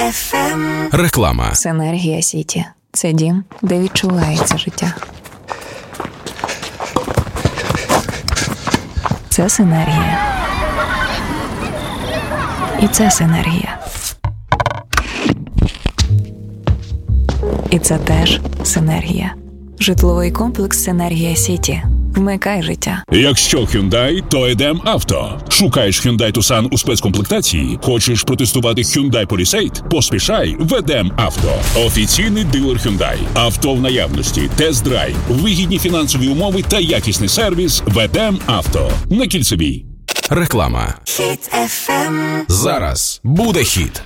FM. Реклама. Синергія Сіті. Це дім, де відчувається життя. Це синергія. І це синергія. І це теж синергія. Житловий комплекс «Синергія Сіті». Вмикай життя. Якщо Hyundai, то Edem Auto. Шукаєш Hyundai Tucson у спецкомплектації? Хочеш протестувати Hyundai Palisade? Поспішай в Edem Auto. Офіційний дилер Hyundai. Авто в наявності, тест-драйв, вигідні фінансові умови та якісний сервіс в Edem Auto. На Кільцевій. Реклама. Хіт FM. Зараз буде хіт.